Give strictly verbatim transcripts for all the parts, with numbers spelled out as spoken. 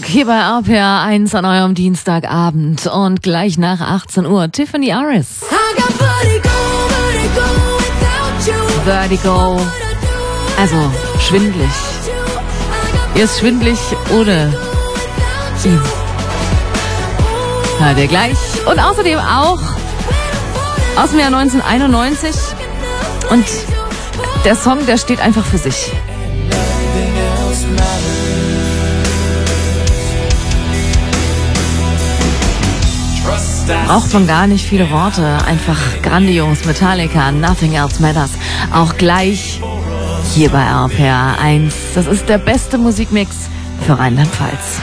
hier bei R P R eins an eurem Dienstagabend und gleich nach achtzehn Uhr Tiffany Aris. Vertigo. Also, schwindlig. Ihr ist schwindlig ohne ihn. Hört ihr gleich. Und außerdem auch aus dem Jahr neunzehnhunderteinundneunzig. Und der Song, der steht einfach für sich. Braucht man gar nicht viele Worte, einfach grandios. Metallica, Nothing Else Matters. Auch gleich hier bei R P R eins. Das ist der beste Musikmix für Rheinland-Pfalz.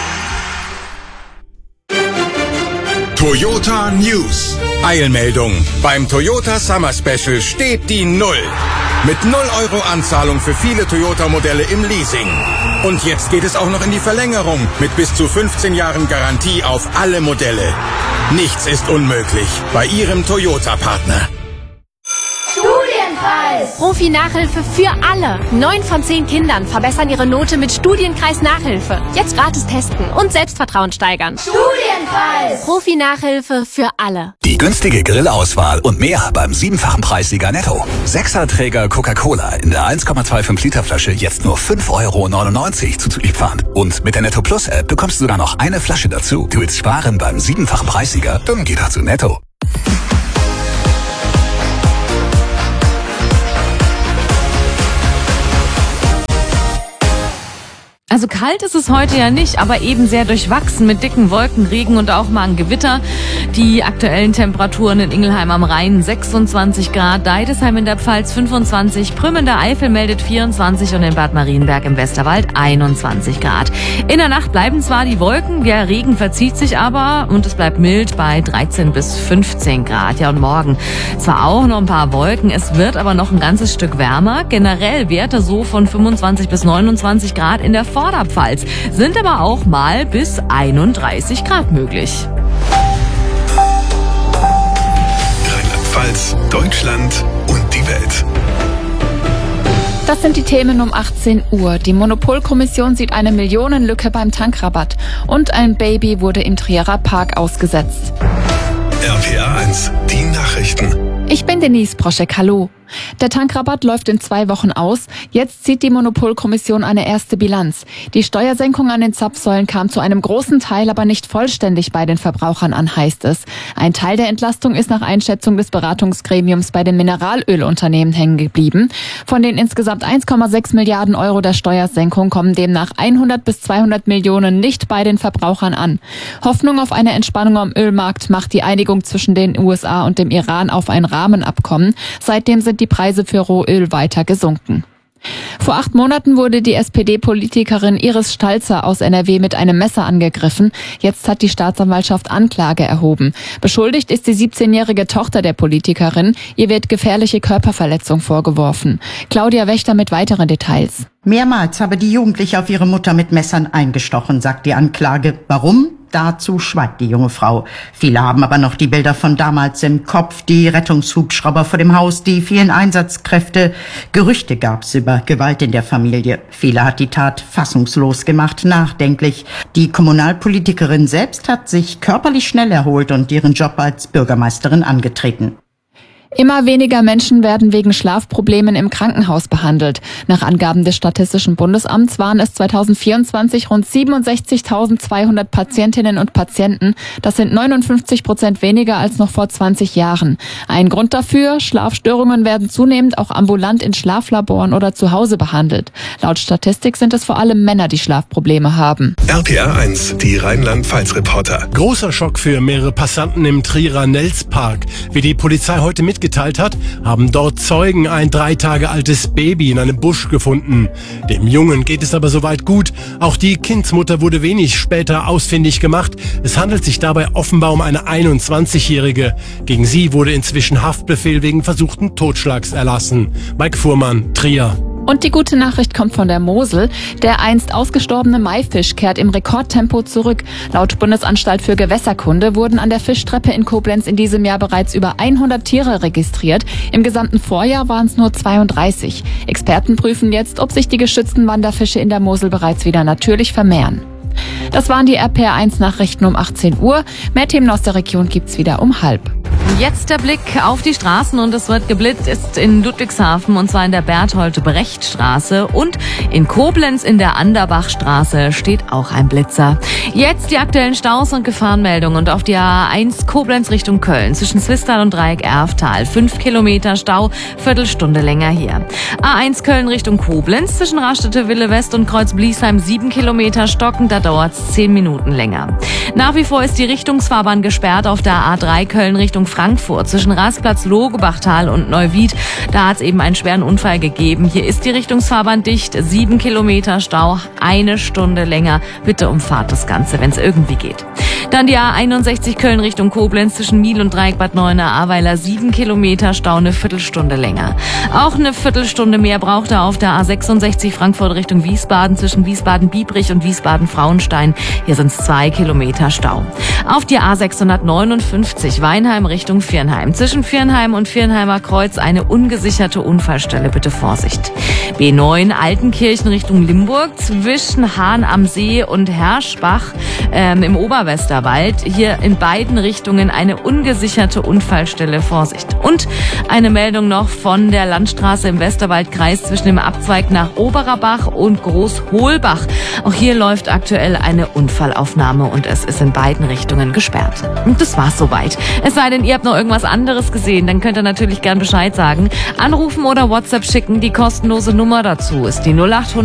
Toyota News. Eilmeldung. Beim Toyota Summer Special steht die Null. Mit null Euro Anzahlung für viele Toyota-Modelle im Leasing. Und jetzt geht es auch noch in die Verlängerung mit bis zu fünfzehn Jahren Garantie auf alle Modelle. Nichts ist unmöglich bei Ihrem Toyota-Partner. Studienpreis! Profi-Nachhilfe für alle. Neun von zehn Kindern verbessern ihre Note mit Studienkreis-Nachhilfe. Jetzt gratis testen und Selbstvertrauen steigern. Studienpreis! Profi-Nachhilfe für alle. Die günstige Grillauswahl und mehr beim siebenfachen Preissieger Netto. Sechserträger Coca-Cola in der eins Komma fünfundzwanzig Liter Flasche jetzt nur fünf Euro neunundneunzig zuzüglich Pfand. Und mit der Netto Plus App bekommst du sogar noch eine Flasche dazu. Du willst sparen beim siebenfachen Preissieger? Dann geh doch zu Netto. Also kalt ist es heute ja nicht, aber eben sehr durchwachsen mit dicken Wolken, Regen und auch mal ein Gewitter. Die aktuellen Temperaturen in Ingelheim am Rhein sechsundzwanzig Grad, Deidesheim in der Pfalz fünfundzwanzig, Prüm in der Eifel meldet vierundzwanzig und in Bad Marienberg im Westerwald einundzwanzig Grad. In der Nacht bleiben zwar die Wolken, der Regen verzieht sich aber und es bleibt mild bei dreizehn bis fünfzehn Grad. Ja, und morgen zwar auch noch ein paar Wolken, es wird aber noch ein ganzes Stück wärmer. Generell Werte so von fünfundzwanzig bis neunundzwanzig Grad in der Vorderpfalz, sind aber auch mal bis einunddreißig Grad möglich. Rheinland-Pfalz, Deutschland und die Welt. Das sind die Themen um achtzehn Uhr. Die Monopolkommission sieht eine Millionenlücke beim Tankrabatt. Und ein Baby wurde im Trierer Park ausgesetzt. R P R eins, die Nachrichten. Ich bin Denise Broschek, hallo. Der Tankrabatt läuft in zwei Wochen aus. Jetzt zieht die Monopolkommission eine erste Bilanz. Die Steuersenkung an den Zapfsäulen kam zu einem großen Teil, aber nicht vollständig bei den Verbrauchern an, heißt es. Ein Teil der Entlastung ist nach Einschätzung des Beratungsgremiums bei den Mineralölunternehmen hängen geblieben. Von den insgesamt eins Komma sechs Milliarden Euro der Steuersenkung kommen demnach hundert bis zweihundert Millionen nicht bei den Verbrauchern an. Hoffnung auf eine Entspannung am Ölmarkt macht die Einigung zwischen den U S A und dem Iran auf ein Rahmenabkommen. Seitdem sind die Preise für Rohöl weiter gesunken. Vor acht Monaten wurde die S P D-Politikerin Iris Stalzer aus N R W mit einem Messer angegriffen. Jetzt hat die Staatsanwaltschaft Anklage erhoben. Beschuldigt ist die siebzehnjährige Tochter der Politikerin. Ihr wird gefährliche Körperverletzung vorgeworfen. Claudia Wächter mit weiteren Details. Mehrmals habe die Jugendliche auf ihre Mutter mit Messern eingestochen, sagt die Anklage. Warum? Dazu schweigt die junge Frau. Viele haben aber noch die Bilder von damals im Kopf, die Rettungshubschrauber vor dem Haus, die vielen Einsatzkräfte. Gerüchte gab's über Gewalt in der Familie. Viele hat die Tat fassungslos gemacht, nachdenklich. Die Kommunalpolitikerin selbst hat sich körperlich schnell erholt und ihren Job als Bürgermeisterin angetreten. Immer weniger Menschen werden wegen Schlafproblemen im Krankenhaus behandelt. Nach Angaben des Statistischen Bundesamts waren es zweitausendvierundzwanzig rund siebenundsechzigtausendzweihundert Patientinnen und Patienten. Das sind neunundfünfzig Prozent weniger als noch vor zwanzig Jahren. Ein Grund dafür: Schlafstörungen werden zunehmend auch ambulant in Schlaflaboren oder zu Hause behandelt. Laut Statistik sind es vor allem Männer, die Schlafprobleme haben. R P R eins, die Rheinland-Pfalz-Reporter. Großer Schock für mehrere Passanten im Trierer Nelspark. Wie die Polizei heute mitgeteilt hat, haben dort Zeugen ein drei Tage altes Baby in einem Busch gefunden. Dem Jungen geht es aber soweit gut. Auch die Kindsmutter wurde wenig später ausfindig gemacht. Es handelt sich dabei offenbar um eine einundzwanzigjährige. Gegen sie wurde inzwischen Haftbefehl wegen versuchten Totschlags erlassen. Mike Fuhrmann, Trier. Und die gute Nachricht kommt von der Mosel. Der einst ausgestorbene Maifisch kehrt im Rekordtempo zurück. Laut Bundesanstalt für Gewässerkunde wurden an der Fischtreppe in Koblenz in diesem Jahr bereits über hundert Tiere registriert. Im gesamten Vorjahr waren es nur zweiunddreißig. Experten prüfen jetzt, ob sich die geschützten Wanderfische in der Mosel bereits wieder natürlich vermehren. Das waren die R P R eins Nachrichten um achtzehn Uhr. Mehr Themen aus der Region gibt's wieder um halb. Jetzt der Blick auf die Straßen und es wird geblitzt in Ludwigshafen und zwar in der Berthold-Brecht-Straße und in Koblenz in der Anderbachstraße steht auch ein Blitzer. Jetzt die aktuellen Staus und Gefahrenmeldungen und auf die A eins Koblenz Richtung Köln zwischen Zwistal und Dreieck-Erftal. Fünf Kilometer Stau, Viertelstunde länger hier. A eins Köln Richtung Koblenz zwischen Raststätte Wille West und Kreuz Bliesheim sieben Kilometer stocken, da dauert's zehn Minuten länger. Nach wie vor ist die Richtungsfahrbahn gesperrt auf der A drei Köln Richtung Frankfurt zwischen Rastplatz Logebachtal und Neuwied. Da hat es eben einen schweren Unfall gegeben. Hier ist die Richtungsfahrbahn dicht. Sieben Kilometer Stau, eine Stunde länger. Bitte umfahrt das Ganze, wenn es irgendwie geht. Dann die A einundsechzig Köln Richtung Koblenz zwischen Miel und Dreieck Bad Neuenahr-Ahrweiler. Sieben Kilometer Stau, eine Viertelstunde länger. Auch eine Viertelstunde mehr braucht er auf der A sechsundsechzig Frankfurt Richtung Wiesbaden zwischen Wiesbaden-Biebrich und Wiesbaden-Frauenstein. Hier sind es zwei Kilometer Stau. Auf die A sechshundertneunundfünfzig Weinheim Richtung Viernheim. Zwischen Viernheim und Viernheimer Kreuz eine ungesicherte Unfallstelle. Bitte Vorsicht. B neun Altenkirchen Richtung Limburg zwischen Hahn am See und Herschbach ähm, im Oberwesterwald. Hier in beiden Richtungen eine ungesicherte Unfallstelle. Vorsicht. Und eine Meldung noch von der Landstraße im Westerwaldkreis zwischen dem Abzweig nach Oberabach und Großholbach. Auch hier läuft aktuell eine Unfallaufnahme und es ist in beiden Richtungen gesperrt. Und das war's soweit. Es sei denn, ihr habt noch irgendwas anderes gesehen, dann könnt ihr natürlich gern Bescheid sagen. Anrufen oder WhatsApp schicken. Die kostenlose Nummer dazu ist die null acht hundert